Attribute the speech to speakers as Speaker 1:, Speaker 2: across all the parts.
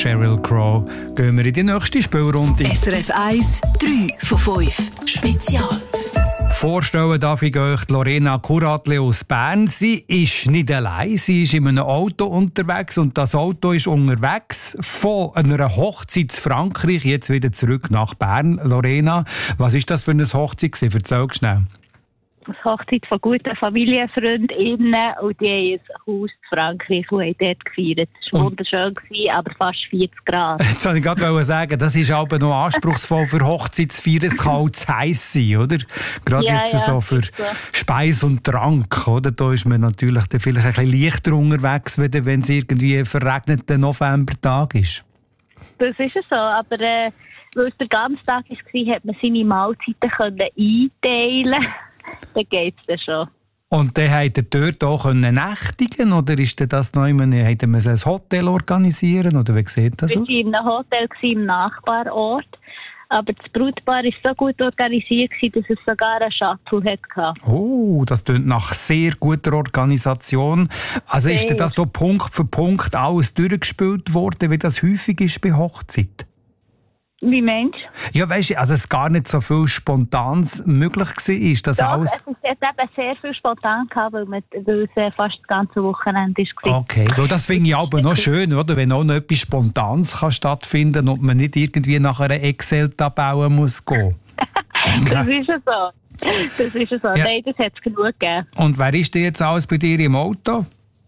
Speaker 1: Sheryl Crow. Gehen wir in die nächste Spielrunde.
Speaker 2: SRF 1, 3 von 5. Spezial.
Speaker 1: Vorstellen darf ich euch Lorena Kuratle aus Bern. Sie ist nicht allein, sie ist in einem Auto unterwegs und das Auto ist unterwegs von einer Hochzeit in Frankreich, jetzt wieder zurück nach Bern. Lorena, was ist das für eine Hochzeit gewesen? Erzähl schnell.
Speaker 3: Das Hochzeit von guten Familienfreundinnen und die haben ein Haus in Frankreich und haben dort gefeiert. Es war wunderschön, aber fast 40 Grad.
Speaker 1: Jetzt wollte ich gerade sagen, das ist aber noch anspruchsvoll für Hochzeitsfeiern. Es kann auch zu heiß sein, oder? Gerade jetzt so für Speis und Trank, oder? Da ist man natürlich dann vielleicht ein bisschen leichter unterwegs, wenn es irgendwie ein verregneter Novembertag ist.
Speaker 3: Das ist es so, aber weil es der ganze Tag war, hat man seine Mahlzeiten einteilen. Dann geht es dann schon. Und
Speaker 1: dann konnte ihr dort auch nächtigen oder ist das noch immer, hätte man ein Hotel organisieren oder wie sieht das aus?
Speaker 3: Wir waren in einem Hotel im Nachbarort, aber das Brautpaar war so gut organisiert, dass es sogar einen Shuttle hatte.
Speaker 1: Oh, das klingt nach sehr guter Organisation. Also ist das da Punkt für Punkt alles durchgespielt worden, wie das häufig ist bei Hochzeiten?
Speaker 3: Wie meinst du?
Speaker 1: Ja, weisst du, also es gar nicht so viel Spontanes möglich war. Das
Speaker 3: Doch,
Speaker 1: alles...
Speaker 3: es hat eben sehr viel spontan gehabt, weil es fast das ganze Wochenende war.
Speaker 1: Okay, das finde ich aber noch schön, oder? Wenn auch noch etwas Spontanes kann stattfinden und man nicht irgendwie nach einer Excel-Tabelle muss gehen.
Speaker 3: Das ist ja so. Das ist ja so. Ja. Nein, das hat es genug gegeben.
Speaker 1: Und wer ist denn jetzt alles bei dir im Auto?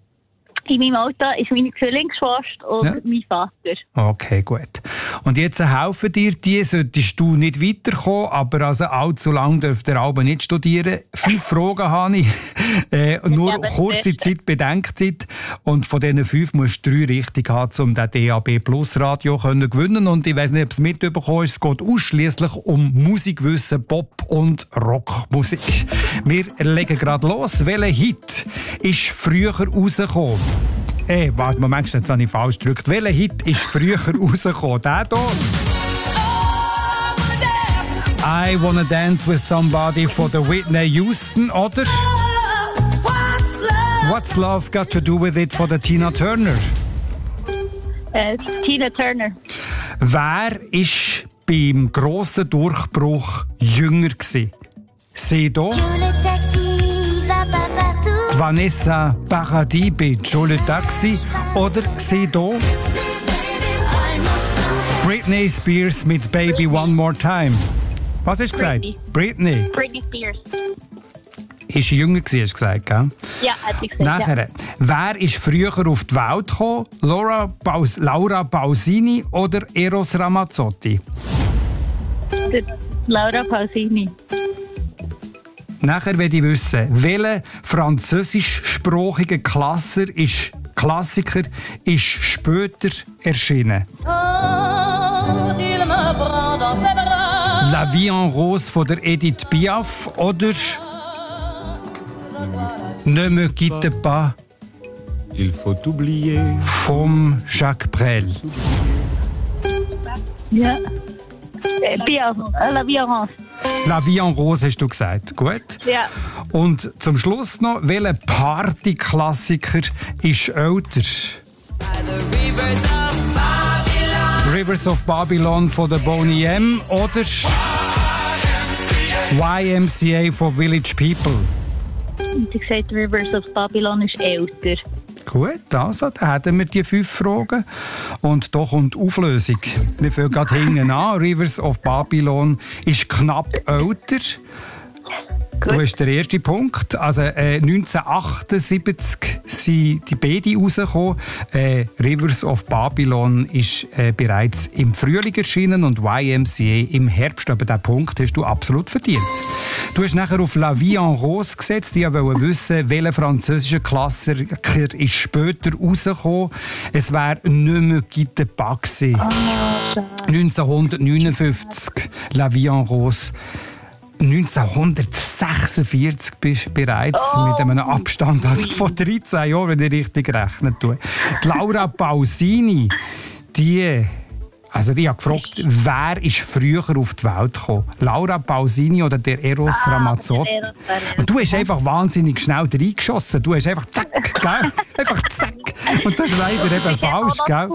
Speaker 3: In meinem Auto ist meine Zwillingsschwester und mein Vater.
Speaker 1: Okay, gut. Und jetzt helfen dir die, solltest du nicht weiterkommen, aber also allzu lange dürft ihr aber nicht studieren. 5 Fragen habe ich, nur kurze Zeit, Bedenkzeit. Und von diesen 5 musst du 3 richtig haben, um den DAB Plus Radio zu gewinnen. Und ich weiss nicht, ob es mitbekommen ist, es geht ausschliesslich um Musikwissen, Pop- und Rockmusik. Wir legen gerade los. Welcher Hit ist früher rausgekommen? Warte, Moment, jetzt habe ich falsch gedrückt. Welcher Hit ist früher rausgekommen? Der hier? I Wanna Dance With Somebody von der Whitney Houston, oder? What's Love Got To Do With It von der Tina Turner?
Speaker 3: Tina Turner.
Speaker 1: Wer war beim grossen Durchbruch jünger gewesen? Sie hier? Vanessa Paradis bei Jolie Taxi oder sie hier? Britney Spears mit Baby One More Time. Was hast du gesagt? Britney
Speaker 3: Spears.
Speaker 1: Ist jünger gewesen, hast du gesagt, gell?
Speaker 3: Ja, hat sie gesagt.
Speaker 1: Nachher, wer ist früher auf die Welt gekommen? Laura Pausini oder Eros Ramazzotti?
Speaker 3: Laura Pausini.
Speaker 1: Nachher will ich wissen, welcher französischsprachige Klassiker ist später erschienen? La Vie en Rose von der Edith Piaf oder Ne me quitte pas
Speaker 4: Il faut oublier
Speaker 1: vom Jacques Brel.
Speaker 3: Ja. Piaf, La Vie en Rose.
Speaker 1: La Vie en Rose hast du gesagt, gut?
Speaker 3: Ja.
Speaker 1: Und zum Schluss noch, welcher Partyklassiker ist älter? Rivers of Babylon von der Boney M oder YMCA von Village People?
Speaker 3: Und ich gesagt, Rivers of Babylon ist älter.
Speaker 1: Gut, also, dann haben wir die 5 Fragen. Und da kommt die Auflösung. Wir fangen gerade hinten an. Rivers of Babylon ist knapp älter. Du hast den ersten Punkt. Also 1978 sind die beiden rausgekommen. Rivers of Babylon ist bereits im Frühling erschienen und YMCA im Herbst. Aber diesen Punkt hast du absolut verdient. Du hast nachher auf La Vie en Rose gesetzt. Ich wollte wissen, welcher französische Klassiker ist später rausgekommen. Es wäre «Ne me quitte pas» 1959, La Vie en Rose. 1946 bist du bereits mit einem Abstand von 13 Jahren, wenn ich richtig rechnen tue. Die Laura Pausini, die Also ich habe gefragt, wer ist früher auf die Welt gekommen? Laura Pausini oder der Eros Ramazzotti? Und du hast einfach wahnsinnig schnell reingeschossen. Du hast einfach zack, gell? Einfach zack. Und das ist leider eben falsch, gell?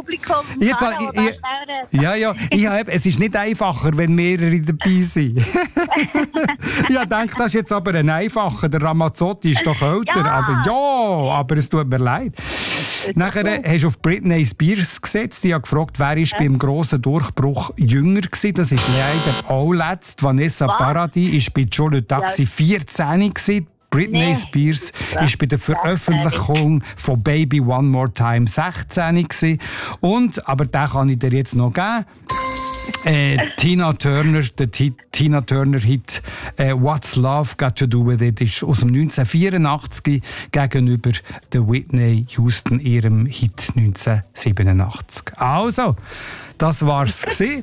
Speaker 1: Es ist nicht einfacher, wenn mehrere dabei sind. Ich denke, das ist jetzt aber ein einfacher. Der Ramazzotti ist doch älter. Aber es tut mir leid. Nachher hast du auf Britney Spears gesetzt. Ich habe gefragt, wer ist beim grossen Durchbruch jünger gewesen. Das ist leider auch letzt. Vanessa Paradis war bei Joe Le Taxi 14 gewesen. Britney Spears war bei der Veröffentlichung von Baby One More Time 16 gewesen. Und, aber den kann ich dir jetzt noch geben. Tina Turner, der Tina Turner Hit What's Love Got to Do With It ist aus dem 1984 gegenüber der Whitney Houston ihrem Hit 1987. Also, das war's gewesen.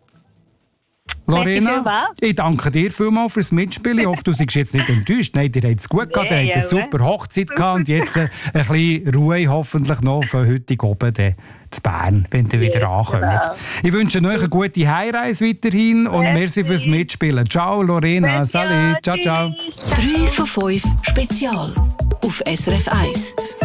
Speaker 1: Lorena, ich danke dir vielmals fürs Mitspielen. Ich hoffe, du seist jetzt nicht enttäuscht. Nein, dir hat es gut gehabt, ihr habt eine super Hochzeit gehabt und jetzt ein bisschen Ruhe hoffentlich noch von heute oben zu Bern, wenn ihr wieder ankommt. Ich wünsche euch eine gute Heimreise weiterhin und merci fürs Mitspielen. Ciao Lorena, salut, ciao, ciao.
Speaker 2: 3 von 5 Spezial auf SRF 1.